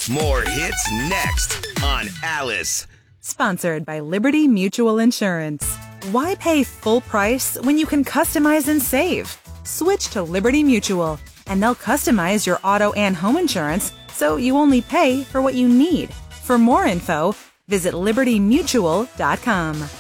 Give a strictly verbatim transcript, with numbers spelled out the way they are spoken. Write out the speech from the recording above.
More hits next on Alice. Sponsored by Liberty Mutual Insurance. Why pay full price when you can customize and save? Switch to Liberty Mutual, and they'll customize your auto and home insurance so you only pay for what you need. For more info, visit liberty mutual dot com.